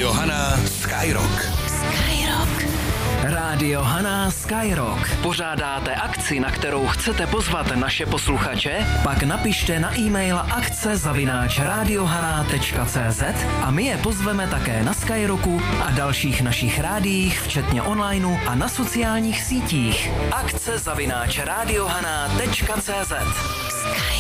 Rádio Hana Skyrock. Rádio Hana Skyrock. Pořádáte akci, na kterou chcete pozvat naše posluchače? Pak napište na e-mail akce@radiohana.cz a my je pozveme také na Skyrocku a dalších našich rádiích, včetně onlineu a na sociálních sítích. akce@radiohana.cz.